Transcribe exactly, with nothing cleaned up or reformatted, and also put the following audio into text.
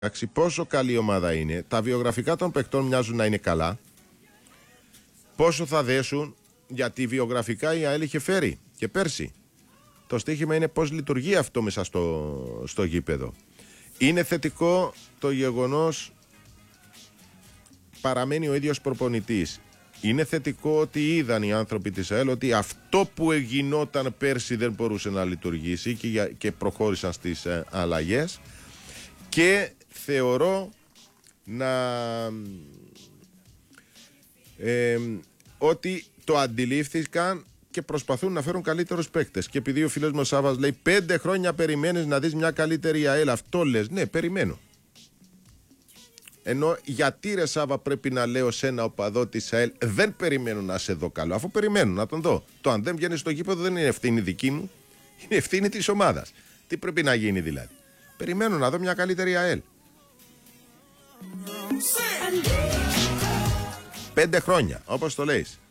Εντάξει, πόσο καλή ομάδα είναι. Τα βιογραφικά των παικτών μοιάζουν να είναι καλά. Πόσο θα δέσουν, γιατί βιογραφικά η ΑΕΛ είχε φέρει και πέρσι. Το στοίχημα είναι πώς λειτουργεί αυτό μέσα στο, στο γήπεδο. Είναι θετικό το γεγονός παραμένει ο ίδιος προπονητής. Είναι θετικό ότι είδαν οι άνθρωποι της ΑΕΛ ότι αυτό που γινόταν πέρσι δεν μπορούσε να λειτουργήσει και, για, και προχώρησαν στις ε, αλλαγές. Και θεωρώ να ε, ότι το αντιλήφθηκαν και προσπαθούν να φέρουν καλύτερους παίκτες. Και επειδή ο φίλος μου ο Σάββας λέει πέντε χρόνια περιμένεις να δεις μια καλύτερη ΑΕΛ, αυτό λες? Ναι, περιμένω. Ενώ γιατί ρε Σάββα πρέπει να λέω σε ένα οπαδό της ΑΕΛ δεν περιμένω να σε δω καλό, αφού περιμένω να τον δω. Το αν δεν βγαίνει στο γήπεδο δεν είναι ευθύνη δική μου, είναι ευθύνη της ομάδας. Τι πρέπει να γίνει δηλαδή? Περιμένω να δω μια καλύτερη ΑΕΛ. Πέντε χρόνια, όπως το λέεις.